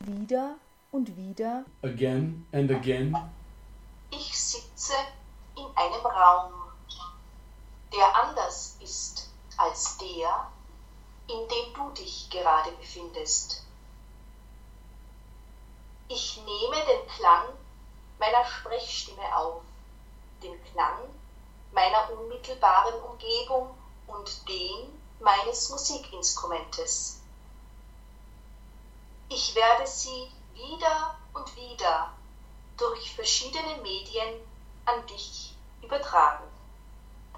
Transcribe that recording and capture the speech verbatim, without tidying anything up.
Wieder und wieder. Again and again. Ich sitze in einem Raum, der anders ist als der, in dem du dich gerade befindest. Ich nehme den Klang meiner Sprechstimme auf, den Klang meiner unmittelbaren Umgebung und den meines Musikinstrumentes. Ich werde sie wieder und wieder durch verschiedene Medien an dich übertragen.